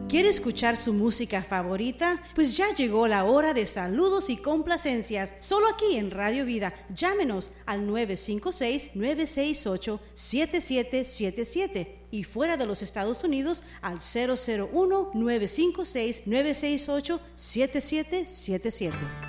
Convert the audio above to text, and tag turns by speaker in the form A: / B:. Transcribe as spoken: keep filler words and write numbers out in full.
A: ¿Quiere escuchar su música favorita? Pues ya llegó la hora de saludos y complacencias. Solo aquí en Radio Vida. Llámenos al nueve cinco seis, nueve seis ocho, siete siete siete siete y fuera de los Estados Unidos al cero cero uno, nueve cinco seis, nueve seis ocho, siete siete siete siete.